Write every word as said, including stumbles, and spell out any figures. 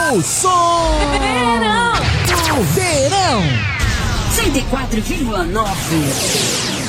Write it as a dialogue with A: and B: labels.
A: O som
B: Verão.
A: do verão.
B: cento e quatro vírgula nove.